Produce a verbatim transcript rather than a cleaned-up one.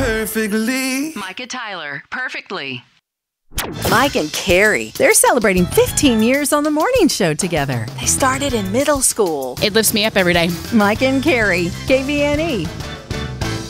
perfectly. Micah Tyler, Perfectly. Mike and Carrie, they're celebrating fifteen years on the morning show together. They started in middle school. It lifts me up every day. Mike and Carrie, K V N E.